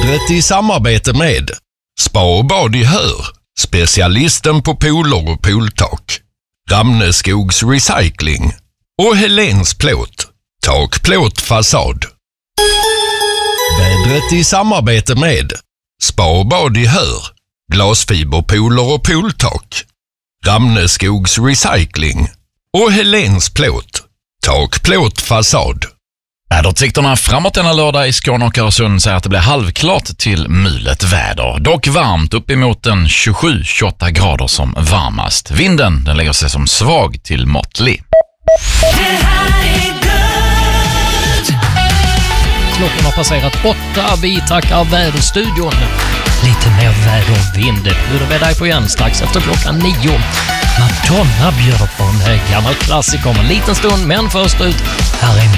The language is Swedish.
Vädret i samarbete med Spa och bad i Hör, specialisten på pooler och pooltak. Ramneskogs Recycling och Helens Plåt, takplåt fasad. Vädret i samarbete med Spa och bad i Hör, glasfiberpooler och pooltak. Ramneskogs Recycling och Helens Plåt, takplåt fasad. Väderutsikterna framåt denna lördag i Skåne och Öresund säger att det blir halvklart till mulet väder. Dock varmt uppemot en 27-28 grader som varmast. Vinden den lägger sig som svag till måttlig. Klockan har passerat 8. Vi tackar väderstudion. Lite mer väder och vind bjuder vi dig på igen strax efter klockan 9. Madonna bjuder på en gammal klassiker om en liten stund, men först ut, här är